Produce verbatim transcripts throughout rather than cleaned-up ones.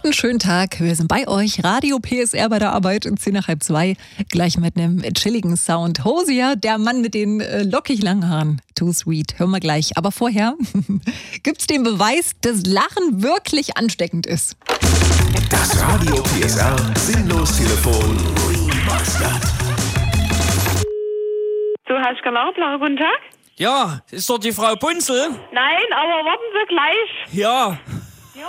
Guten schönen Tag, wir sind bei euch. Radio P S R bei der Arbeit in zehn nach halb zwei. Gleich mit einem chilligen Sound. Hosier, der Mann mit den äh, lockig langen Haaren. Too sweet, hören wir gleich. Aber vorher gibt's den Beweis, dass Lachen wirklich ansteckend ist. Das Radio P S R Sinnlos-Telefon Remastered. Du hast Kanalplaner, guten Tag? Ja, ist doch die Frau Bunzel? Nein, aber warten Sie gleich. Ja. Ja.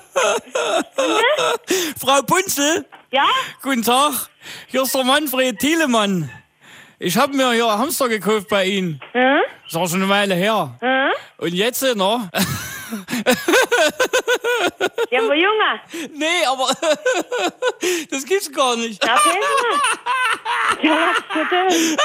Frau Bunzel? Ja? Guten Tag. Hier ist der Manfred Thielemann. Ich habe mir hier Hamster gekauft bei Ihnen. Hm? Das ist auch schon eine Weile her. Hm? Und jetzt, ne? Ja, aber Junge. Nee, aber das gibt's gar nicht. Ja, erzählen Sie mal. Ja, was ist denn?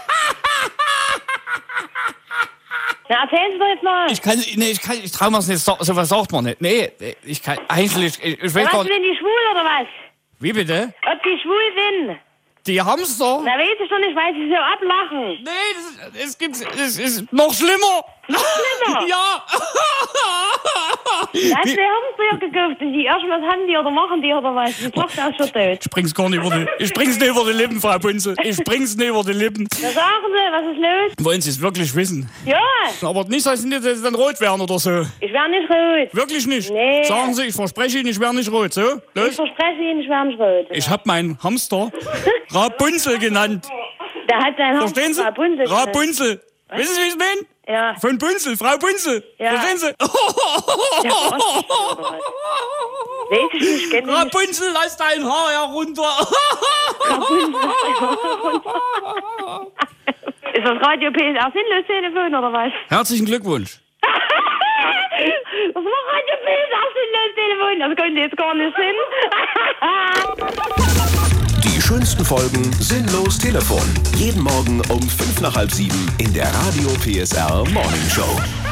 Na, erzählen Sie doch jetzt mal. Ich kann, nee, ich kann, ich trau mir's nicht, so, sowas sagt man nicht. Nee, ich kann, eigentlich, ich, ich weiß Ja, gar was, nicht. sind die schwul oder was? Wie bitte? Ob die schwul sind? Die Hamster? Na, weiß ich doch nicht, weil sie so ablachen. Nee, das, das gibt's, das ist noch schlimmer. Noch schlimmer? Ja. Da hast du die Hamster ja gekauft und die erstmal was haben die oder machen die oder was? Die Tochter ist schon tot. Ich bring's gar nicht über die, ich bring's nicht über die Lippen, Frau Bunzel. Ich bring's nicht über die Lippen. Na, sagen Sie, was ist los? Wollen Sie es wirklich wissen? Ja, Aber nicht, dass Sie nicht- dass Sie dann rot werden oder so. ich werde nicht rot. Wirklich nicht? Nee. Sagen Sie, ich verspreche Ihnen, ich werde nicht rot, so? Ich Los? verspreche Ihnen, ich werde nicht rot. Ich hab meinen Hamster Rapunzel genannt. Der hat seinen Verstehen Sie? Hamster Bunzel genannt. Rapunzel. Wissen Sie, wie ich es meine? Ja. Von Bunzel, Frau Bunzel. Ja. Verstehen Sie? Ja, weiß ich nicht, kenn ich nicht. Rapunzel, lass dein Haar herunter. Ist das Radio P S R Sinnlos-Telefon oder was? Herzlichen Glückwunsch. Das war Radio P S R Sinnlos-Telefon, das könnte jetzt gar nicht Sinn. Die schönsten Folgen Sinnlos-Telefon. Jeden Morgen um fünf nach halb sieben in der Radio P S R Morning Show.